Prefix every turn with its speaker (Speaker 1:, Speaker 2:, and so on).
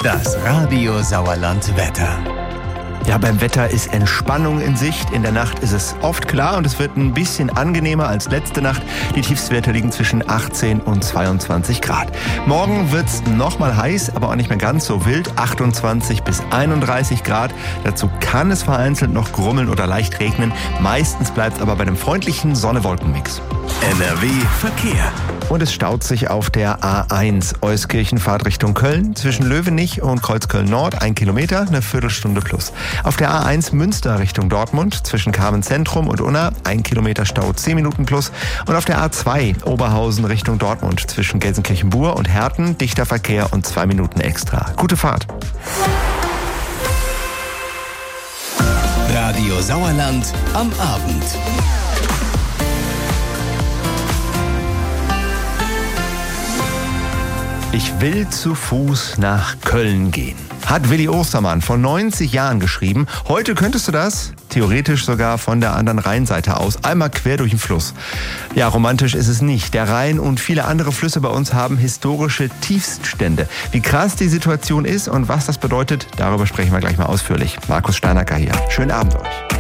Speaker 1: Das Radio Sauerland Wetter.
Speaker 2: Ja, beim Wetter ist Entspannung in Sicht. In der Nacht ist es oft klar und es wird ein bisschen angenehmer als letzte Nacht. Die Tiefstwerte liegen zwischen 18 und 22 Grad. Morgen wird's nochmal heiß, aber auch nicht mehr ganz so wild. 28 bis 31 Grad. Dazu kann es vereinzelt noch grummeln oder leicht regnen. Meistens bleibt es aber bei einem freundlichen Sonne-Wolken-Mix.
Speaker 1: NRW Verkehr.
Speaker 2: Und es staut sich auf der A1 Euskirchenfahrt Richtung Köln. Zwischen Löwenich und Kreuzköln Nord 1 Kilometer, eine Viertelstunde plus. Auf der A1 Münster Richtung Dortmund zwischen Carmen Zentrum und Unna 1 Kilometer Stau 10 Minuten plus. Und auf der A2 Oberhausen Richtung Dortmund zwischen Gelsenkirchen-Bur und Herten dichter Verkehr und 2 Minuten extra. Gute Fahrt.
Speaker 1: Radio Sauerland am Abend.
Speaker 2: Ich will zu Fuß nach Köln gehen. Hat Willi Ostermann vor 90 Jahren geschrieben. Heute könntest du das theoretisch sogar von der anderen Rheinseite aus, einmal quer durch den Fluss. Ja, romantisch ist es nicht. Der Rhein und viele andere Flüsse bei uns haben historische Tiefststände. Wie krass die Situation ist und was das bedeutet, darüber sprechen wir gleich mal ausführlich. Markus Steinacker hier. Schönen Abend euch.